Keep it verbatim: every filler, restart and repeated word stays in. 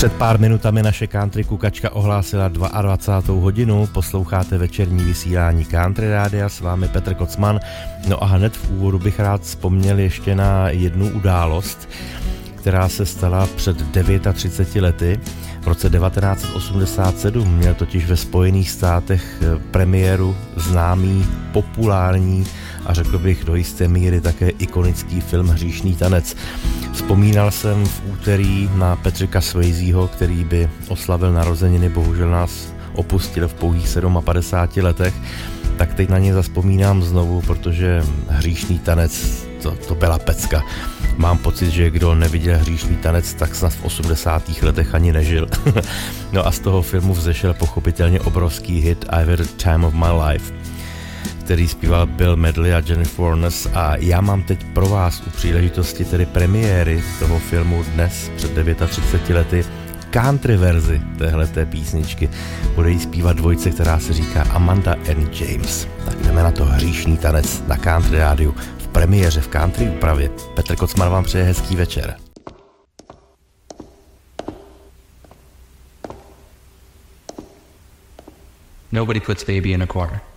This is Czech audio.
Před pár minutami naše country kukačka ohlásila dvacátou druhou hodinu, posloucháte večerní vysílání Country Rádia, s vámi Petr Kocman. No a hned v úvodu bych rád vzpomněl ještě na jednu událost, která se stala před třiceti devíti lety. V roce devatenáct set osmdesát sedm měl totiž ve Spojených státech premiéru známý, populární a řekl bych do jisté míry také ikonický film Hříšný tanec. Vzpomínal jsem v úterý na Patricka Swayzeho, který by oslavil narozeniny, bohužel nás opustil v pouhých padesáti sedmi letech, tak teď na ně zazpomínám znovu, protože Hříšný tanec, to, to byla pecka. Mám pocit, že kdo neviděl Hříšný tanec, tak snad v osmdesátých letech ani nežil. No a z toho filmu vzešel pochopitelně obrovský hit I've had the time of my life, který zpíval Bill Medley a Jennifer Warnes, a já mám teď pro vás u příležitosti tedy premiéry toho filmu dnes před třiceti devíti lety country verzi téhleté písničky. Bude jí zpívat dvojice, která se říká Amanda and James. Tak jdeme na to Hříšný tanec na Country Rádiu v premiéře v country úpravě. Petr Kocman vám přeje hezký večer. Nobody puts baby in a corner.